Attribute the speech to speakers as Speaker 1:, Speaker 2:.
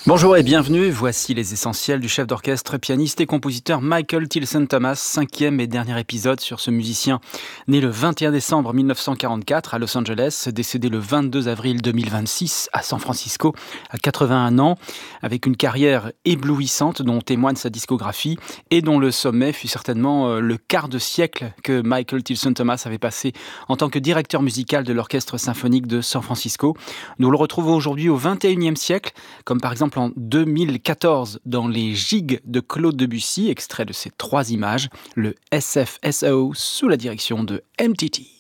Speaker 1: Bonjour et bienvenue, voici les essentiels du chef d'orchestre, pianiste et compositeur Michael Tilson Thomas, cinquième et dernier épisode sur ce musicien né le 21 décembre 1944 à Los Angeles, décédé le 22 avril 2026 à San Francisco à 81 ans, avec une carrière éblouissante dont témoigne sa discographie et dont le sommet fut certainement le quart de siècle que Michael Tilson Thomas avait passé en tant que directeur musical de l'Orchestre symphonique de San Francisco. Nous le retrouvons aujourd'hui au XXIe siècle, comme par exemple en 2014 dans les Gigues de Claude Debussy, extrait de ces 3 images, le SFSO sous la direction de MTT.